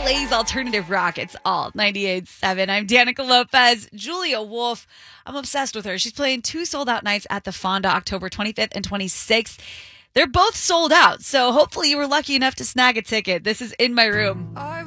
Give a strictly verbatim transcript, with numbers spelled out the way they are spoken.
L A's alternative rock. It's all ninety-eight point seven. I'm Danica Lopez. Julia Wolf. I'm obsessed with her. She's playing two sold out nights at the Fonda, October twenty-fifth and twenty-sixth. They're both sold out, so hopefully you were lucky enough to snag a ticket. This is In My Room.